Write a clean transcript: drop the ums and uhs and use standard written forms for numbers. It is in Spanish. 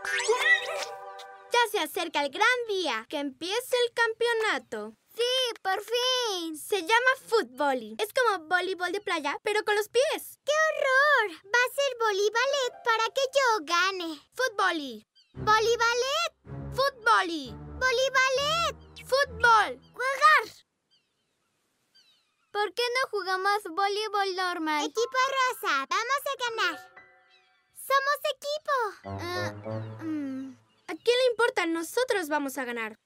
Ya se acerca el gran día, que empiece el campeonato. ¡Sí, por fin! Se llama fútbol. Es como voleibol de playa, pero con los pies. ¡Qué horror! Va a ser voleibalet para que yo gane. Fútbol. ¡Voleibalet! Fútbol. ¡Voleibalet! Fútbol. ¡Jugar! ¿Por qué no jugamos voleibol normal? Equipo rosa, vamos a ganar. ¡Somos equipo! ¿A quién le importa? Nosotros vamos a ganar.